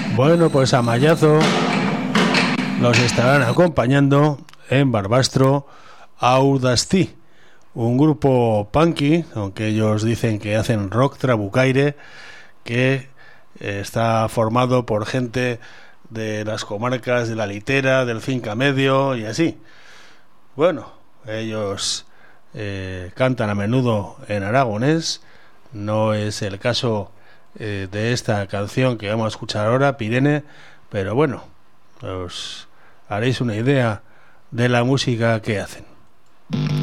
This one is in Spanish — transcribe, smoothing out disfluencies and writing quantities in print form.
Bueno, pues a Mallazo los estarán acompañando en Barbastro Audasti, un grupo punky, aunque ellos dicen que hacen rock trabucaire, que está formado por gente de las comarcas de la Litera, del Cinca Medio y así. Bueno, ellos cantan a menudo en aragonés. No es el caso de esta canción que vamos a escuchar ahora, Pirene, pero bueno, os haréis una idea de la música que hacen.